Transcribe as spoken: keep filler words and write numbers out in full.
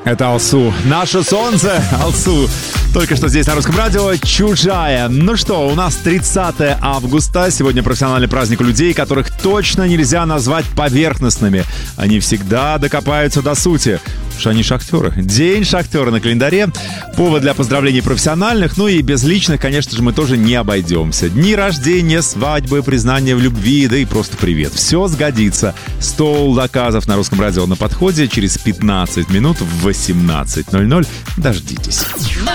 Это Алсу. Наше солнце, Алсу. Только что здесь на Русском радио «Чужая». Ну что, у нас тридцатое августа. Сегодня профессиональный праздник у людей, которых точно нельзя назвать поверхностными. Они всегда докопаются до сути. Потому что они шахтеры. День шахтера на календаре. Повод для поздравлений профессиональных. Ну и без личных, конечно же, мы тоже не обойдемся. Дни рождения, свадьбы, признания в любви, да и просто привет. Все сгодится. Стол заказов на Русском радио на подходе. Через пятнадцать минут в восемнадцать ноль ноль. Дождитесь.